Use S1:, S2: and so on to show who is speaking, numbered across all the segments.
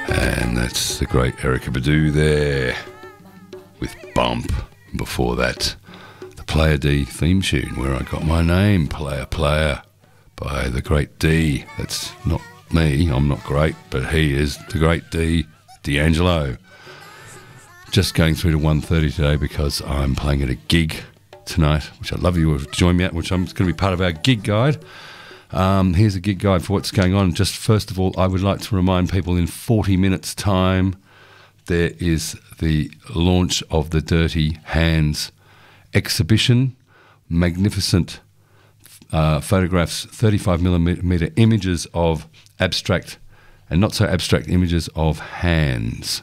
S1: And that's the great Erykah Badu there with Bump. Before that, the Player D theme tune, Where I Got My Name, Player Player, by the great D. That's not me, I'm not great, but he is the great D, D'Angelo. Just going through to 1:30 today because I'm playing at a gig tonight, which I'd love you to join me at, which I'm going to be part of our gig guide. Here's a gig guide for what's going on. Just first of all, I would like to remind people in 40 minutes' time, there is the launch of the Dirty Hands exhibition. Magnificent photographs, 35mm images of abstract and not so abstract images of hands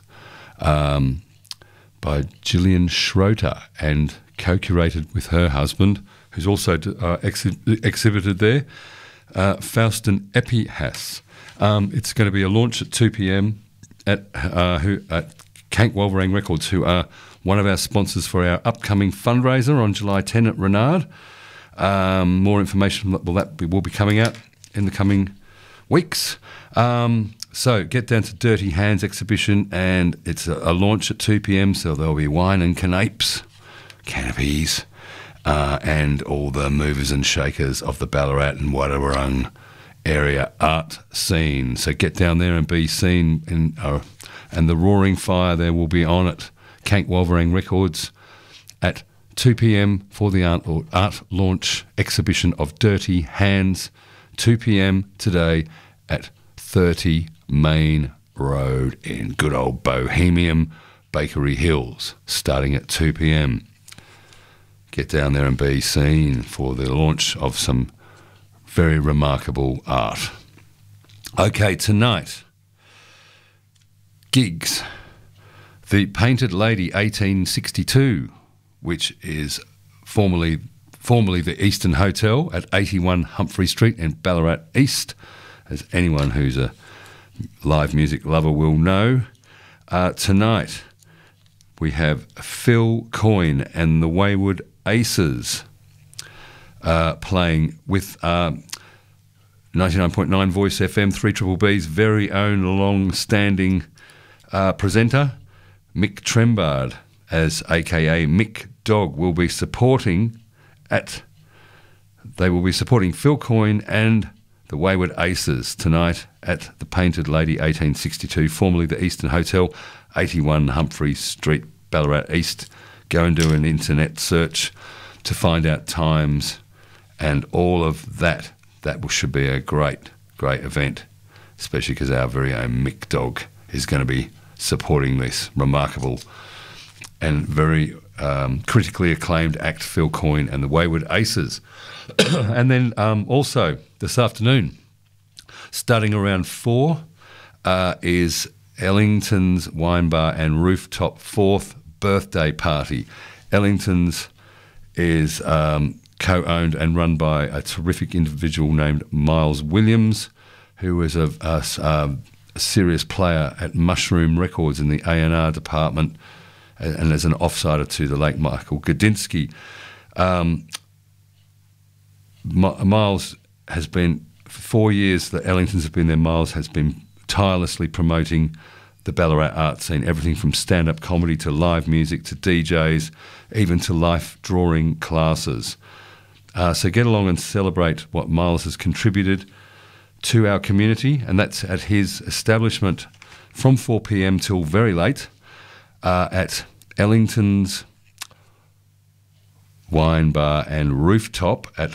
S1: by Gillian Schroeter, and co-curated with her husband, who's also exhibited there, Faustin Epihas. It's going to be a launch at 2 p.m. at Kank Wolverine Records, who are one of our sponsors for our upcoming fundraiser on July 10 at Renard. More information will be coming out in the coming weeks. So get down to Dirty Hands exhibition, and it's a launch at 2 p.m, so there'll be wine and canopies, and all the movers and shakers of the Ballarat and Wadawurrung area art scene. So get down there and be seen, and the Roaring Fire there will be on at Kank Wolverine Records at 2 p.m. for the art launch exhibition of Dirty Hands, 2 p.m. today at 30 Main Road in good old Bohemian Bakery Hills, starting at 2 p.m. Get down there and be seen for the launch of some very remarkable art. Okay, tonight, gigs. The Painted Lady 1862, which is formerly the Eastern Hotel at 81 Humphrey Street in Ballarat East, as anyone who's a live music lover will know. Tonight we have Phil Coyne and the Wayward Aces playing with 99.9 Voice FM, 3BBB's very own long-standing presenter, Mick Trembard, as aka Mick Dog, will be supporting Phil Coyne and the Wayward Aces tonight at the Painted Lady 1862, formerly the Eastern Hotel, 81 Humphrey Street, Ballarat East. Go and do an internet search to find out times and all of that. That should be a great, great event, especially because our very own Mick Dog is going to be supporting this remarkable and very critically acclaimed act, Phil Coyne and the Wayward Aces. And then also this afternoon, starting around 4, is Ellington's Wine Bar and Rooftop 4th birthday party. Ellington's is co-owned and run by a terrific individual named Miles Williams, who is a serious player at Mushroom Records in the A&R department, and as an offsider to the late Michael Gudinski. Miles has been, for 4 years that Ellingtons have been there, Miles has been tirelessly promoting the Ballarat art scene, everything from stand-up comedy to live music to DJs, even to life drawing classes. So get along and celebrate what Miles has contributed to our community, and that's at his establishment from 4 p.m. till very late at Ellington's Wine Bar and Rooftop at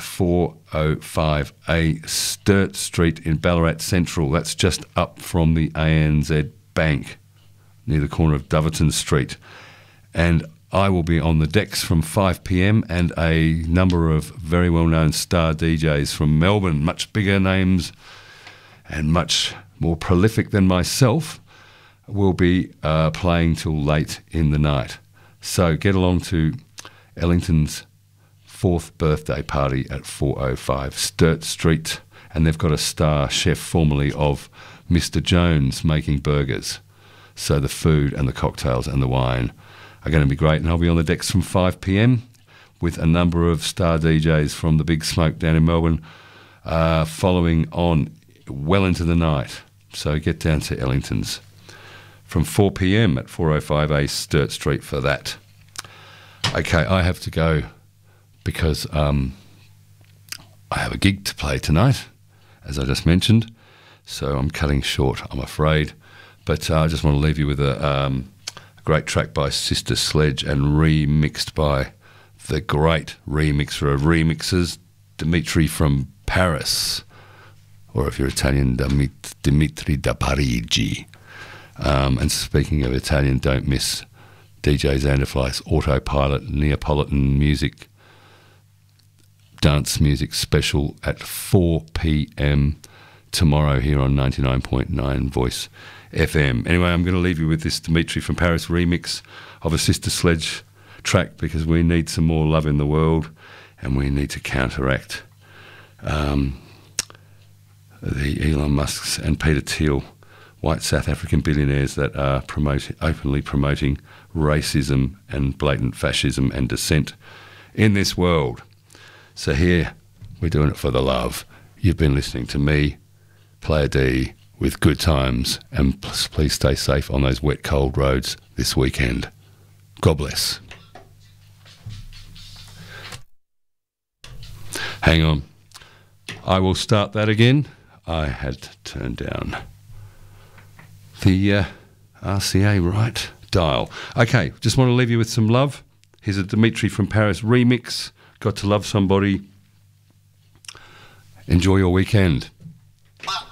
S1: 405A Sturt Street in Ballarat Central. That's just up from the ANZ Bank, near the corner of Doverton Street. And I will be on the decks from 5 p.m, and a number of very well-known star DJs from Melbourne, much bigger names and much more prolific than myself, will be playing till late in the night. So get along to Ellington's 4th birthday party at 405 Sturt Street, and they've got a star chef formerly of Mr. Jones making burgers. So the food and the cocktails and the wine are going to be great, and I'll be on the decks from 5 p.m. with a number of star DJs from the Big Smoke down in Melbourne following on well into the night. So get down to Ellington's. from 4 p.m. at 405A Sturt Street for that. Okay, I have to go because I have a gig to play tonight, as I just mentioned. So I'm cutting short, I'm afraid. But I just want to leave you with a great track by Sister Sledge and remixed by the great remixer of remixers, Dimitri from Paris. Or if you're Italian, Dimitri da Parigi. And speaking of Italian, don't miss DJ Xanderfly's Autopilot Neapolitan music, dance music special at 4 p.m. tomorrow here on 99.9 Voice FM. Anyway, I'm going to leave you with this Dimitri from Paris remix of a Sister Sledge track because we need some more love in the world and we need to counteract the Elon Musks and Peter Thiel, white South African billionaires that are openly promoting racism and blatant fascism and dissent in this world. So here, we're doing it for the love. You've been listening to me, Player D, with Good Times, and please stay safe on those wet, cold roads this weekend. God bless. Hang on. I will start that again. I had turned down the RCA right dial. Okay, just want to leave you with some love. Here's a Dimitri from Paris remix. Got to love somebody. Enjoy your weekend.